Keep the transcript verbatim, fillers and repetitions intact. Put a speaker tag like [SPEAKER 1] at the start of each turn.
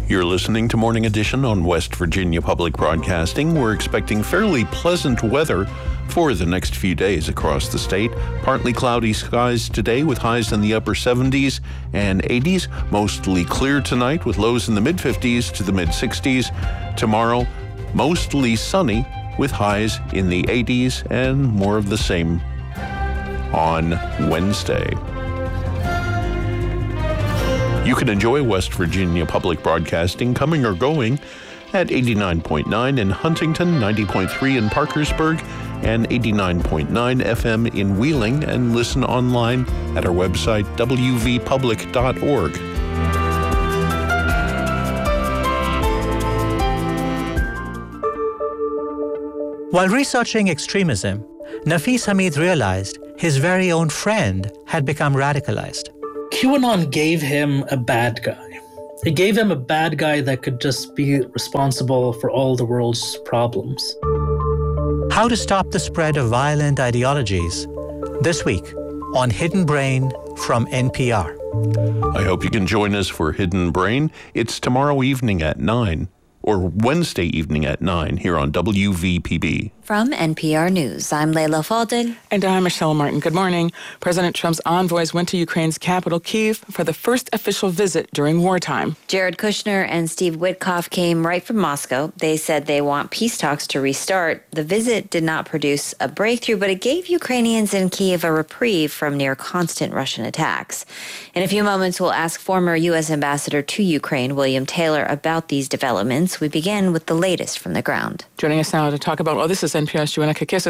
[SPEAKER 1] You're listening to Morning Edition on West Virginia Public Broadcasting. We're expecting fairly pleasant weather for the next few days across the state. Partly cloudy skies today with highs in the upper seventies and eighties. Mostly clear tonight with lows in the mid-fifties to the mid-sixties. Tomorrow, mostly sunny with highs in the eighties and more of the same on Wednesday. You can enjoy West Virginia Public Broadcasting coming or going at eighty-nine point nine in Huntington, ninety point three in Parkersburg, and eighty-nine point nine F M in Wheeling, and listen online at our website, w v public dot org.
[SPEAKER 2] While researching extremism, Nafis Hamid realized his very own friend had become radicalized.
[SPEAKER 3] QAnon gave him a bad guy. It gave him a bad guy that could just be responsible for all the world's problems.
[SPEAKER 2] How to stop the spread of violent ideologies. This week on Hidden Brain from N P R.
[SPEAKER 1] I hope you can join us for Hidden Brain. It's tomorrow evening at nine, or Wednesday evening at nine, here on W V P B.
[SPEAKER 4] From N P R News, I'm Leila Fadel.
[SPEAKER 5] And I'm Michelle Martin. Good morning. President Trump's envoys went to Ukraine's capital, Kyiv, for the first official visit during wartime.
[SPEAKER 4] Jared Kushner and Steve Witkoff came right from Moscow. They said they want peace talks to restart. The visit did not produce a breakthrough, but it gave Ukrainians in Kyiv a reprieve from near constant Russian attacks. In a few moments, we'll ask former U S Ambassador to Ukraine, William Taylor, about these developments. We begin with the latest from the ground.
[SPEAKER 5] Joining us now to talk about, well, this is N P R's Joanna Kakis.